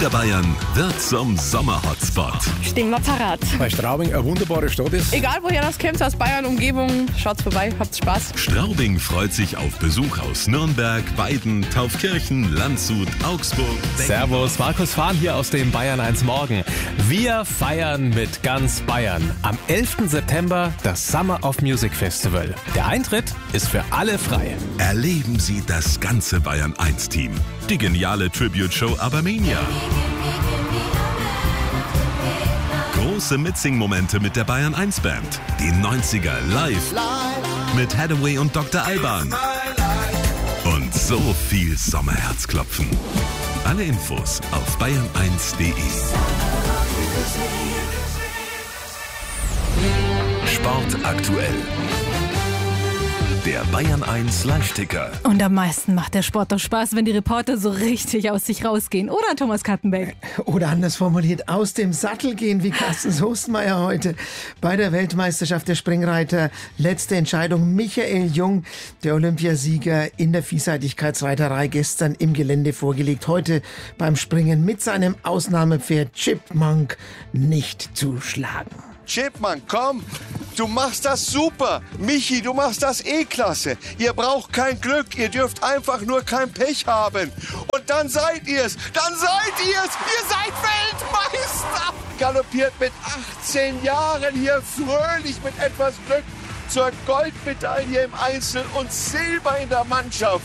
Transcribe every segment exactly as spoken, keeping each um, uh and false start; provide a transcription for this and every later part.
Niederbayern wird zum Sommer-Hotspot. Stehen wir parat. Weil Straubing eine wunderbare Stadt ist. Egal woher das kommt, aus Bayern, Umgebung, schaut's vorbei, habt Spaß. Straubing freut sich auf Besuch aus Nürnberg, Weiden, Taufkirchen, Landshut, Augsburg. Servus, Markus Fahn hier aus dem Bayern eins Morgen. Wir feiern mit ganz Bayern. Am elften September das Summer of Music Festival. Der Eintritt ist für alle frei. Erleben Sie das ganze Bayern eins Team. Die geniale Tribute-Show Abermania. Große Mitsing-Momente mit der Bayern eins Band. Die neunziger live mit Hathaway und Doktor Alban. Und so viel Sommerherzklopfen. Alle Infos auf bayern eins punkt de. Sport aktuell. Der Bayern eins Live-Ticker. Und am meisten macht der Sport doch Spaß, wenn die Reporter so richtig aus sich rausgehen. Oder, Thomas Kattenbeck? Oder anders formuliert, aus dem Sattel gehen, wie Carsten Soestmeier heute bei der Weltmeisterschaft der Springreiter. Letzte Entscheidung. Michael Jung, der Olympiasieger in der Vielseitigkeitsreiterei, gestern im Gelände vorgelegt. Heute beim Springen mit seinem Ausnahmepferd Chipmunk nicht zu schlagen. Chipmunk, komm, du machst das super. Michi, du machst das eh klasse. Ihr braucht kein Glück, ihr dürft einfach nur kein Pech haben. Und dann seid ihr's, dann seid ihr's, ihr seid Weltmeister. Galoppiert mit achtzehn Jahren hier fröhlich mit etwas Glück zur Goldmedaille im Einzel und Silber in der Mannschaft.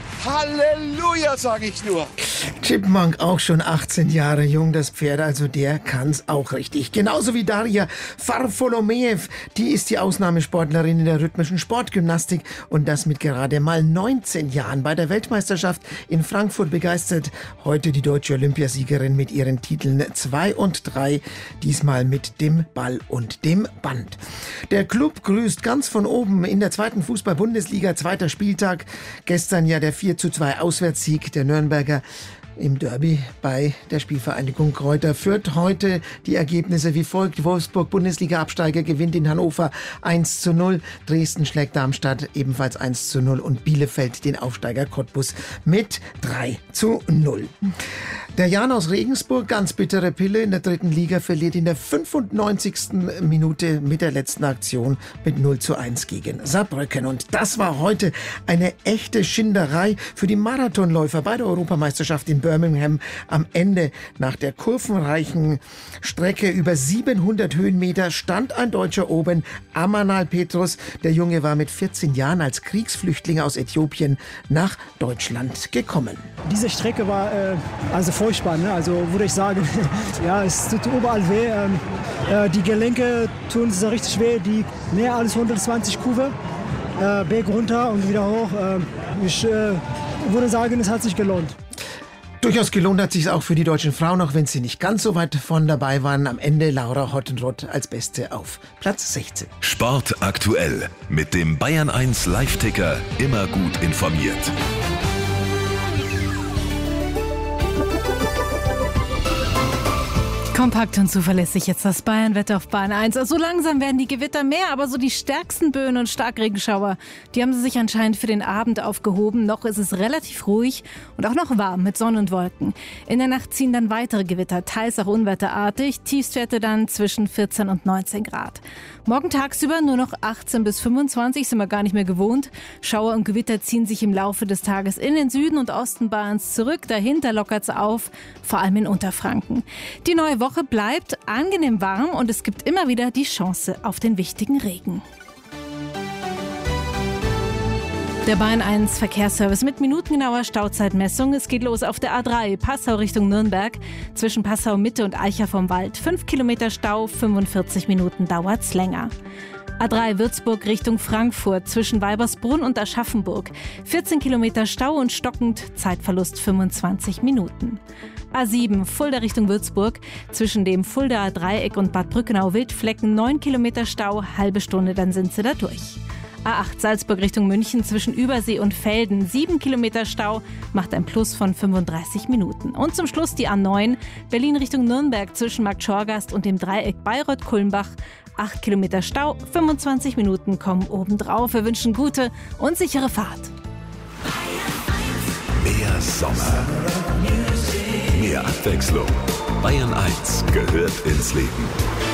Halleluja, sage ich nur. Chipmunk auch schon achtzehn Jahre jung, das Pferd, also der kann's auch richtig. Genauso wie Daria Farfolomeev, die ist die Ausnahmesportlerin in der rhythmischen Sportgymnastik und das mit gerade mal neunzehn Jahren. Bei der Weltmeisterschaft in Frankfurt begeistert heute die deutsche Olympiasiegerin mit ihren Titeln zwei und drei, diesmal mit dem Ball und dem Band. Der Club grüßt ganz von oben in der zweiten Fußball-Bundesliga, zweiter Spieltag. Gestern ja der vier zu zwei Auswärtssieg der Nürnberger im Derby bei der Spielvereinigung Kräuter Fürth. Heute die Ergebnisse wie folgt. Wolfsburg, Bundesliga-Absteiger, gewinnt in Hannover eins zu null. Dresden schlägt Darmstadt ebenfalls eins zu null. Und Bielefeld den Aufsteiger Cottbus mit drei zu null. Der Jan aus Regensburg, ganz bittere Pille in der dritten Liga, verliert in der fünfundneunzigsten Minute mit der letzten Aktion mit null zu eins gegen Saarbrücken. Und das war heute eine echte Schinderei für die Marathonläufer bei der Europameisterschaft in Birmingham. Am Ende, nach der kurvenreichen Strecke über siebenhundert Höhenmeter, stand ein Deutscher oben, Amanal Petrus. Der Junge war mit vierzehn Jahren als Kriegsflüchtling aus Äthiopien nach Deutschland gekommen. Diese Strecke war äh, also furchtbar, ne? Also würde ich sagen, ja, es tut überall weh. Ähm, äh, die Gelenke tun es richtig weh, die näher als hundertzwanzig Kurve, äh, Berg runter und wieder hoch. Äh, ich äh, würde sagen, es hat sich gelohnt. Durchaus gelohnt hat sich auch für die deutschen Frauen, auch wenn sie nicht ganz so weit von dabei waren. Am Ende Laura Hottenrott als Beste auf Platz sechzehn. Sport aktuell mit dem Bayern eins Live-Ticker. Immer gut informiert. Kompakt und zuverlässig jetzt das Bayernwetter auf Bayern eins. So langsam werden die Gewitter mehr, aber so die stärksten Böen und Starkregenschauer, die haben sie sich anscheinend für den Abend aufgehoben. Noch ist es relativ ruhig und auch noch warm mit Sonne und Wolken. In der Nacht ziehen dann weitere Gewitter, teils auch unwetterartig. Tiefstwerte dann zwischen vierzehn und neunzehn Grad. Morgen tagsüber nur noch achtzehn bis fünfundzwanzig, sind wir gar nicht mehr gewohnt. Schauer und Gewitter ziehen sich im Laufe des Tages in den Süden und Osten Bayerns zurück. Dahinter lockert es auf, vor allem in Unterfranken. Die neue Woche bleibt angenehm warm und es gibt immer wieder die Chance auf den wichtigen Regen. Der Bayern eins Verkehrsservice mit minutengenauer Stauzeitmessung. Es geht los auf der A drei, Passau Richtung Nürnberg. Zwischen Passau Mitte und Eicher vom Wald. fünf Kilometer Stau, fünfundvierzig Minuten dauert's länger. A drei Würzburg Richtung Frankfurt, zwischen Weibersbrunn und Aschaffenburg. vierzehn Kilometer Stau und stockend, Zeitverlust fünfundzwanzig Minuten. A sieben Fulda Richtung Würzburg, zwischen dem Fuldaer Dreieck und Bad Brückenau-Wildflecken neun Kilometer Stau, halbe Stunde, dann sind sie da durch. A acht Salzburg Richtung München, zwischen Übersee und Velden, sieben Kilometer Stau, macht ein Plus von fünfunddreißig Minuten. Und zum Schluss die A neun Berlin Richtung Nürnberg, zwischen Markt Schorgast und dem Dreieck Bayreuth-Kulmbach, acht Kilometer Stau, fünfundzwanzig Minuten kommen obendrauf. Wir wünschen gute und sichere Fahrt. Mehr Sommer, mehr Abwechslung. Bayern eins gehört ins Leben.